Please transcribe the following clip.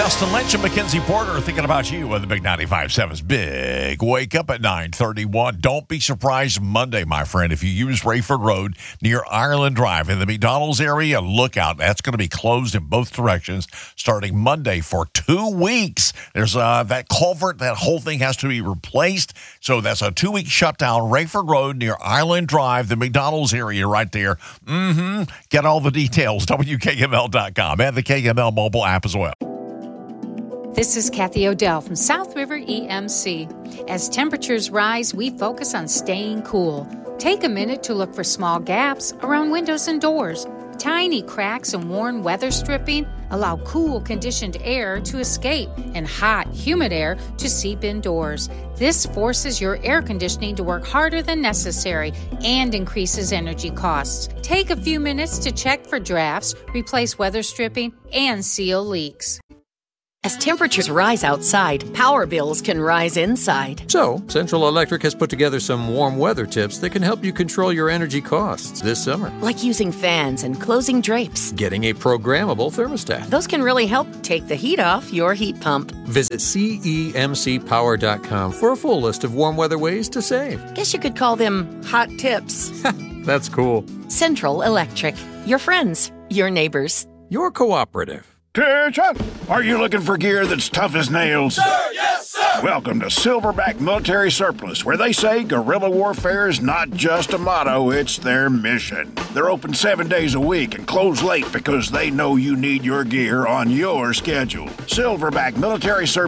Dustin Lynch and Mackenzie Porter are thinking about you with the Big 95.7's Big Wake Up at 9:31. Don't be surprised Monday, my friend, if you use Rayford Road near Ireland Drive in the McDonald's area. Look out. That's going to be closed in both directions starting Monday for 2 weeks. There's that culvert, that whole thing has to be replaced. So that's a 2-week shutdown. Rayford Road near Ireland Drive, the McDonald's area right there. Get all the details, WKML.com, and the KML mobile app as well. This is Kathy Odell from South River EMC. As temperatures rise, we focus on staying cool. Take a minute to look for small gaps around windows and doors. Tiny cracks and worn weather stripping allow cool, conditioned air to escape and hot, humid air to seep indoors. This forces your air conditioning to work harder than necessary and increases energy costs. Take a few minutes to check for drafts, replace weather stripping, and seal leaks. As temperatures rise outside, power bills can rise inside. So, Central Electric has put together some warm weather tips that can help you control your energy costs this summer. Like using fans and closing drapes. Getting a programmable thermostat. Those can really help take the heat off your heat pump. Visit CEMCpower.com for a full list of warm weather ways to save. Guess you could call them hot tips. That's cool. Central Electric. Your friends. Your neighbors. Your cooperative. Attention! Are you looking for gear that's tough as nails? Sir, yes, sir! Welcome to Silverback Military Surplus, where they say guerrilla warfare is not just a motto, it's their mission. They're open 7 days a week and close late because they know you need your gear on your schedule. Silverback Military Surplus